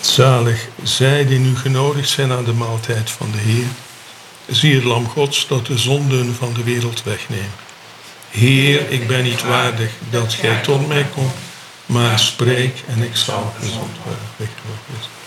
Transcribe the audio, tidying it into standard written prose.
Zalig zij die nu genodigd zijn aan de maaltijd van de Heer. Zie het lam Gods dat de zonden van de wereld wegneemt. Heer, ik ben niet waardig dat gij tot mij komt, maar spreek en ik zal gezond worden.